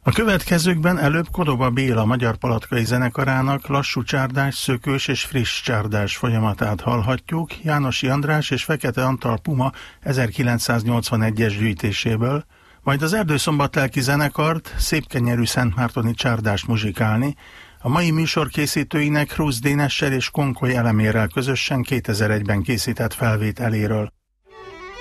A következőkben előbb Kodoba Béla Magyar Palatkai Zenekarának lassú csárdás, szökős és friss csárdás folyamatát hallhatjuk Jánosi András és Fekete Antal Puma 1981-es gyűjtéséből, majd az Erdőszombatlelki Zenekart, szépkenyerű szentmártoni csárdást muzsikálni, a mai műsor készítőinek Rusz Dénessel és Konkoly Elemérrel közösen 2001-ben készített felvételéről.